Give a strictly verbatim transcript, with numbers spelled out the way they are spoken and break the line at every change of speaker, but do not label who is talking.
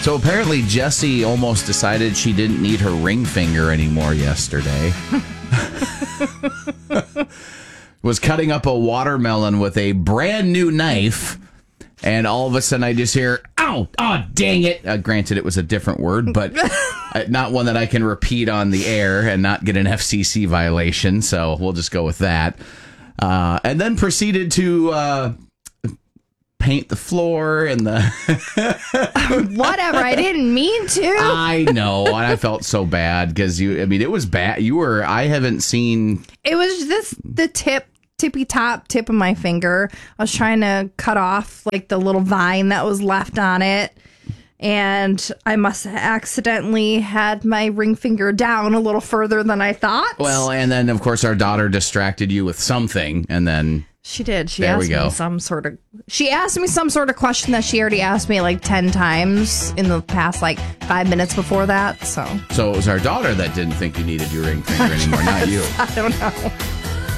So apparently Jessie almost decided she didn't need her ring finger anymore yesterday. Was cutting up a watermelon with a brand new knife, and all of a sudden I just hear, ow, oh, dang it. Uh, granted, it was a different word, but not one that I can repeat on the air and not get an F C C violation, so we'll just go with that. Uh, and then proceeded to... Uh, paint the floor and the
whatever. I didn't mean to.
I know. I felt so bad because you, I mean, it was bad. You were, I haven't seen.
It was this, the tip, tippy top tip of my finger. I was trying to cut off like the little vine that was left on it. And I must have accidentally had my ring finger down a little further than I thought.
Well, and then of course our daughter distracted you with something and then.
She did. She
there
asked
we go.
me some sort of. She asked me some sort of question that she already asked me like ten times in the past like five minutes before that. So.
So it was our daughter that didn't think you needed your ring finger anymore, not you.
I don't know.